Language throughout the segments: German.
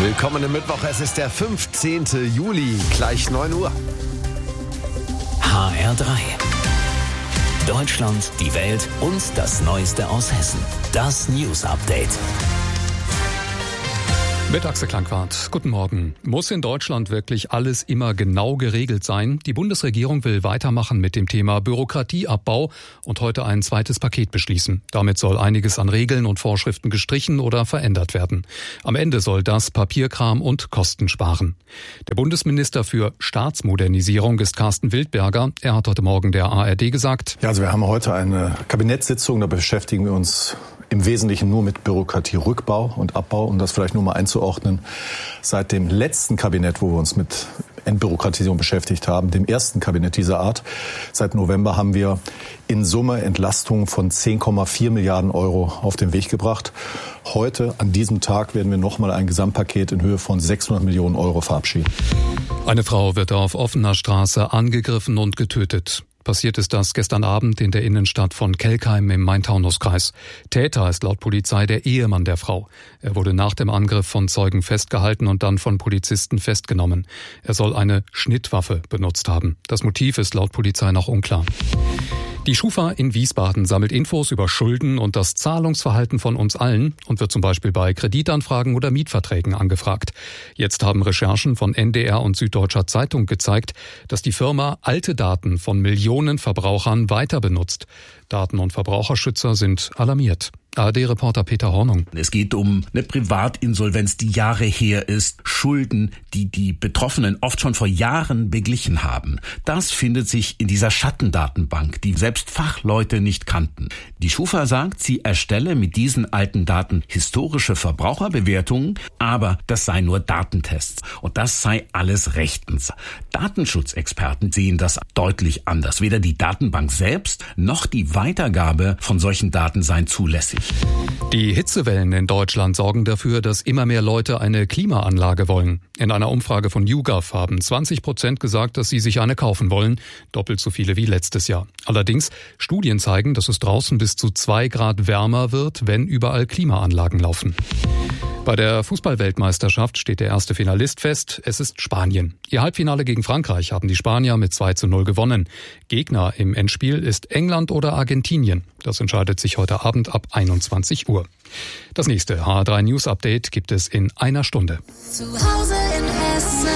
Willkommen im Mittwoch, es ist der 15. Juli, gleich 9 Uhr. HR3. Deutschland, die Welt und das Neueste aus Hessen. Das News Update. Mit Axel Klangwart. Guten Morgen. Muss in Deutschland wirklich alles immer genau geregelt sein? Die Bundesregierung will weitermachen mit dem Thema Bürokratieabbau und heute ein zweites Paket beschließen. Damit soll einiges an Regeln und Vorschriften gestrichen oder verändert werden. Am Ende soll das Papierkram und Kosten sparen. Der Bundesminister für Staatsmodernisierung ist Carsten Wildberger. Er hat heute Morgen der ARD gesagt: Ja, also wir haben heute eine Kabinettssitzung, da beschäftigen wir uns im Wesentlichen nur mit Bürokratierückbau und Abbau, um das vielleicht nur mal einzuordnen. Seit dem letzten Kabinett, wo wir uns mit Entbürokratisierung beschäftigt haben, dem ersten Kabinett dieser Art, seit November haben wir in Summe Entlastungen von 10,4 Milliarden Euro auf den Weg gebracht. Heute, an diesem Tag, werden wir nochmal ein Gesamtpaket in Höhe von 600 Millionen Euro verabschieden. Eine Frau wird auf offener Straße angegriffen und getötet. Passiert ist das gestern Abend in der Innenstadt von Kelkheim im Main-Taunus-Kreis. Täter ist laut Polizei der Ehemann der Frau. Er wurde nach dem Angriff von Zeugen festgehalten und dann von Polizisten festgenommen. Er soll eine Schnittwaffe benutzt haben. Das Motiv ist laut Polizei noch unklar. Die Schufa in Wiesbaden sammelt Infos über Schulden und das Zahlungsverhalten von uns allen und wird zum Beispiel bei Kreditanfragen oder Mietverträgen angefragt. Jetzt haben Recherchen von NDR und Süddeutscher Zeitung gezeigt, dass die Firma alte Daten von Millionen Verbrauchern weiter benutzt. Daten- und Verbraucherschützer sind alarmiert. ARD-Reporter Peter Hornung. Es geht um eine Privatinsolvenz, die Jahre her ist, Schulden, die die Betroffenen oft schon vor Jahren beglichen haben. Das findet sich in dieser Schattendatenbank, die selbst Fachleute nicht kannten. Die Schufa sagt, sie erstelle mit diesen alten Daten historische Verbraucherbewertungen, aber das sei nur Datentests und das sei alles rechtens. Datenschutzexperten sehen das deutlich anders. Weder die Datenbank selbst noch die Weitergabe von solchen Daten seien zulässig. Die Hitzewellen in Deutschland sorgen dafür, dass immer mehr Leute eine Klimaanlage wollen. In einer Umfrage von YouGov haben 20% gesagt, dass sie sich eine kaufen wollen, doppelt so viele wie letztes Jahr. Allerdings, Studien zeigen, dass es draußen bis zu 2 Grad wärmer wird, wenn überall Klimaanlagen laufen. Bei der Fußball-Weltmeisterschaft steht der erste Finalist fest. Es ist Spanien. Ihr Halbfinale gegen Frankreich haben die Spanier mit 2:0 gewonnen. Gegner im Endspiel ist England oder Argentinien. Das entscheidet sich heute Abend ab 21 Uhr. Das nächste HR3 News Update gibt es in einer Stunde. Zu Hause in Hessen.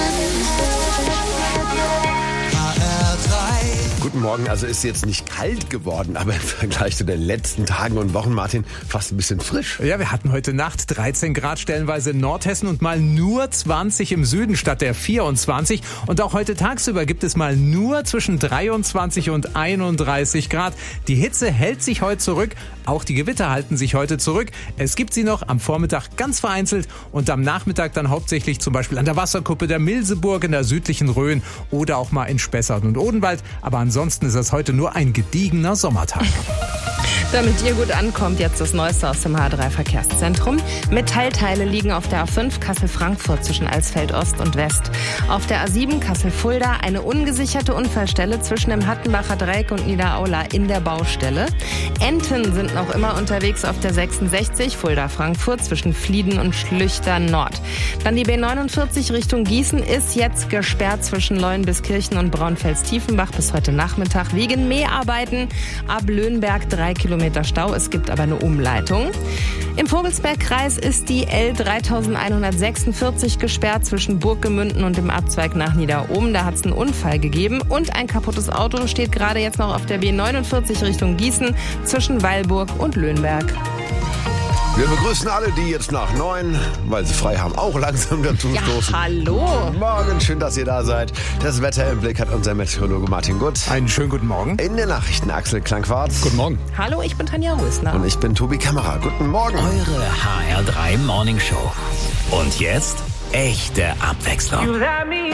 Guten Morgen, also ist jetzt nicht kalt geworden, aber im Vergleich zu den letzten Tagen und Wochen, Martin, fast ein bisschen frisch. Ja, wir hatten heute Nacht 13 Grad stellenweise in Nordhessen und mal nur 20 im Süden statt der 24. Und auch heute tagsüber gibt es mal nur zwischen 23 und 31 Grad. Die Hitze hält sich heute zurück, auch die Gewitter halten sich heute zurück. Es gibt sie noch am Vormittag ganz vereinzelt und am Nachmittag dann hauptsächlich zum Beispiel an der Wasserkuppe der Milseburg in der südlichen Rhön oder auch mal in Spessart und Odenwald. Aber ansonsten ist das heute nur ein gediegener Sommertag. Damit ihr gut ankommt, jetzt das Neueste aus dem H3 Verkehrszentrum. Metallteile liegen auf der A5 Kassel-Frankfurt zwischen Alsfeld Ost und West. Auf der A7 Kassel-Fulda eine ungesicherte Unfallstelle zwischen dem Hattenbacher Dreieck und Niederaula in der Baustelle. Enten sind noch immer unterwegs auf der 66 Fulda-Frankfurt zwischen Flieden und Schlüchter Nord. Dann die B49 Richtung Gießen ist jetzt gesperrt zwischen Leuenbiskirchen und Braunfels-Tiefenbach bis heute Nachmittag wegen Mäharbeiten. Ab Löhnberg 3 Kilometer Stau, es gibt aber eine Umleitung. Im Vogelsbergkreis ist die L3146 gesperrt zwischen Burggemünden und dem Abzweig nach Niederohm. Da hat es einen Unfall gegeben und ein kaputtes Auto steht gerade jetzt noch auf der B49 Richtung Gießen zwischen Weilburg und Löhnberg. Wir begrüßen alle, die jetzt nach 9, weil sie frei haben, auch langsam dazu stoßen. Ja, hallo. Guten Morgen, schön, dass ihr da seid. Das Wetter im Blick hat unser Meteorologe Martin Gutt. Einen schönen guten Morgen. In den Nachrichten Axel Klangwart. Guten Morgen. Hallo, ich bin Tanja Rösner. Und ich bin Tobi Kammerer. Guten Morgen. Eure HR3 Morning Show. Und jetzt echte Abwechslung.